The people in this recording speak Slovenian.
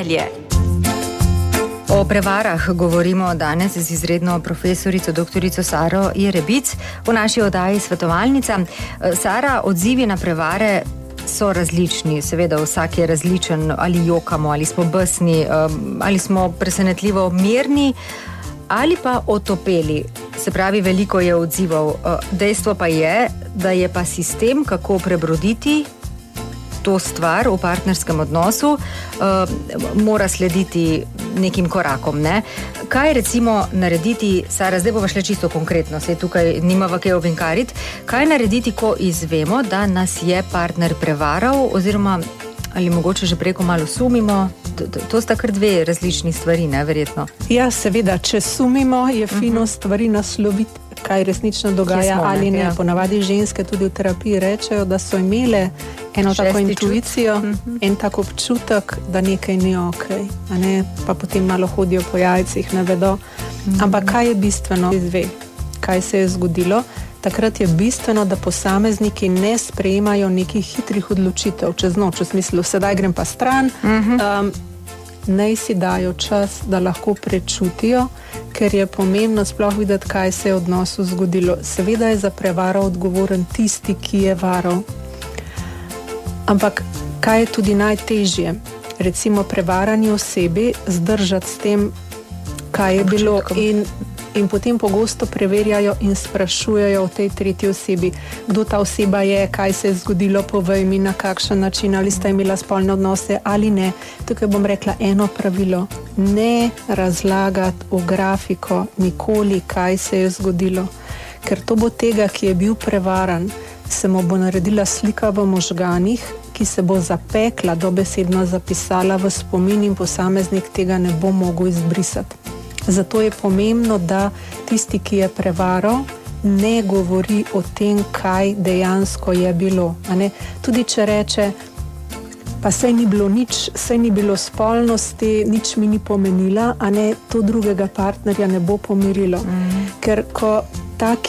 dalje. O prevarah govorimo danes z izredno profesorico doktorico Saro Jerebic v naši oddaji Svetovalnica. Sara, odzivi na prevare so različni, seveda vsak je različen, ali jokamo, ali smo besni, ali smo presenetljivo mirni, ali pa otopeli. Se pravi, veliko je odzivov. Dejstvo pa je, da je pa sistem, kako prebroditi to stvar v partnerskem odnosu, mora slediti nekim korakom, ne? Kaj recimo narediti, Sara, zdaj bova šla čisto konkretno, saj tukaj nimava kaj ovinkariti, kaj narediti, ko izvemo, da nas je partner prevaral, oziroma ali mogoče že preko malo sumimo? To sta kar dve različni stvari, ne, verjetno? Ja, seveda, če sumimo, je fino stvari nasloviti, kaj resnično dogaja ali ne. Ponavadi ženske tudi v terapiji rečejo, da so imele eno tako intuicijo, en tak občutek, da nekaj ni okej, a ne, pa potem malo hodijo po jajcih, ne vedo. Ampak kaj je bistveno? Izve, kaj se je zgodilo? Takrat je bistveno, da posamezniki ne sprejemajo nekih hitrih odločitev čez noč, v smislu, sedaj grem pa stran, naj si dajo čas, da lahko prečutijo, ker je pomembno sploh videti, kaj se je v odnosu zgodilo. Seveda je za prevaro odgovoren tisti, ki je varal. Ampak kaj je tudi najtežje? Recimo prevarani osebi zdržati s tem, kaj je bilo, in potem pogosto preverjajo in sprašujejo o tej tretji osebi, kdo ta oseba je, kaj se je zgodilo, povej mi, na kakšen način, ali sta imela spolne odnose ali ne. Tukaj bom rekla eno pravilo: ne razlagati v grafiko nikoli, kaj se je zgodilo, ker to bo tega, ki je bil prevaran, se mu bo naredila slika v možganih, ki se bo zapekla, dobesedno zapisala v spomin, in posameznik tega ne bo mogel izbrisati. Zato je pomembno, da tisti, ki je prevaral, ne govori o tem, kaj dejansko je bilo. A ne? Tudi če reče, pa saj ni bilo nič, saj ni bilo spolnosti, nič mi ni pomenila, a ne, to drugega partnerja ne bo pomirilo. Ker ko taki